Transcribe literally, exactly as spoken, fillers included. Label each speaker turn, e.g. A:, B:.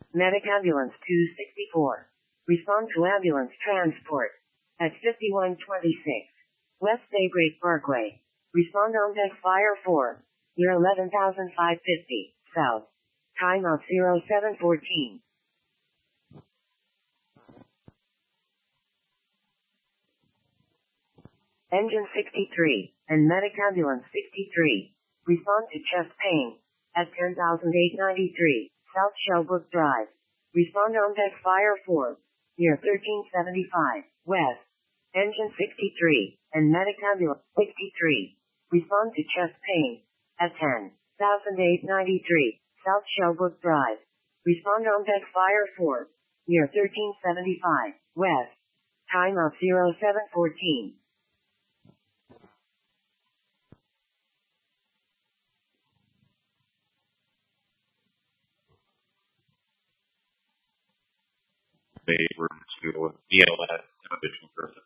A: Medic Ambulance two sixty-four. Respond to ambulance transport at fifty-one twenty-six West Daybreak Parkway. Respond on deck Fire four, near eleven thousand five hundred fifty, South. Time of zero seven fourteen. Engine sixty-three, and Medic Ambulance sixty-three. Respond to chest pain at ten thousand eight hundred ninety-three, South Shellbrook Drive. Respond on deck Fire four, near thirteen seventy-five, West. Engine sixty-three, and Medic Ambulance sixty-three. Respond to chest pain at ten thousand eight hundred ninety-three, South Shellbrook Drive. Respond on deck Fire four, near thirteen seventy-five, West. Time of zero seven fourteen.
B: They were to D L S, additional